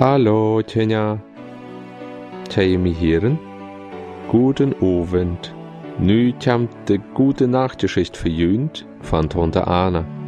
Hallo, Tjenja. Tjej mig heren. Guten Abend. Nu komt de gute Nachtgeschichte verjünt von Tante Anna.